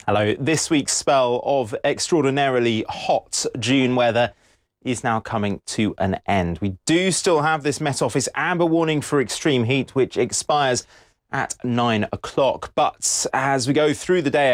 Hello. This week's spell of extraordinarily hot June weather is now coming to an end. We do still have this Met Office amber warning for extreme heat, which expires at 9 o'clock. But as we go through the day